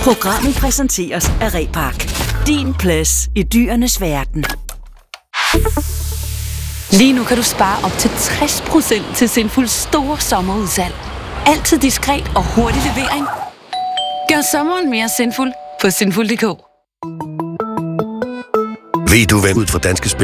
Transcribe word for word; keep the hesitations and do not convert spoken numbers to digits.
Programmet præsenteres af Repark. Din plads i dyrenes verden. Lige nu kan du spare op til tres procent til Sinfuls store sommerudsalg. Altid diskret og hurtig levering. Gør sommeren mere sinful på sinful punktum d k. Ved du, hvem ud for Danske Spil